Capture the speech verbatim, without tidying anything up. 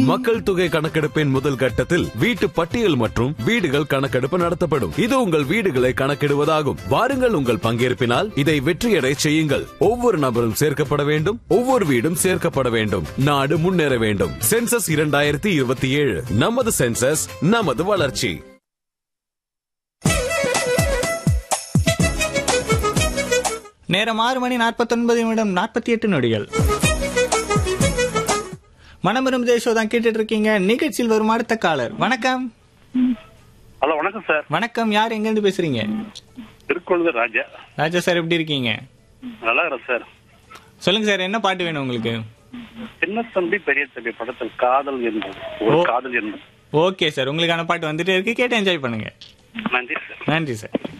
மக்கள் தொகை கணக்கெடுப்பின் முதல் கட்டத்தில் வீட்டு பட்டியல் மற்றும் வீடுகள் கணக்கெடுப்பு நடத்தப்படும். இது உங்கள் வீடுகளை கணக்கிடுவதாகும். வாருங்கள், உங்கள் பங்கேற்பினால் இதை வெற்றியடை செய்யுங்கள். ஒவ்வொரு நபரும் சேர்க்கப்பட வேண்டும், ஒவ்வொரு வீடும் சேர்க்கப்பட வேண்டும். நாடு முன்னேற வேண்டும். சென்சஸ் இரண்டாயிரத்தி இருபத்தி ஏழு, நமது சென்சஸ், நமது வளர்ச்சி. நேரம் ஆறு மணி நாற்பத்தி ஒன்பது நிமிடம் நாற்பத்தி எட்டு நொடிகள். மனமிரும் தேசோ தான் கேட்டுட்டு இருக்கீங்க. நிகழ்ச்சியில் வரும் அடுத்த காலர். வணக்கம். ஹலோ, வணக்கம் சார். வணக்கம். யார் எங்க இருந்து பேசுறீங்க? திருக்கொழுது ராஜா. ராஜா சார், எப்படி இருக்கீங்க? நல்லா இருக்கேன் சார். சொல்லுங்க சார், என்ன பாட்டு வேணும் உங்களுக்கு? சின்ன தம்பி பெரிய தம்பி படத்தில் காதல் என்பது ஒரு காதல் என்பது. ஓகே சார், உங்களுக்கான பாட்டு வந்துட்டே இருக்கு, கேட்டு என்ஜாய் பண்ணுங்க. நன்றி சார். நன்றி சார்.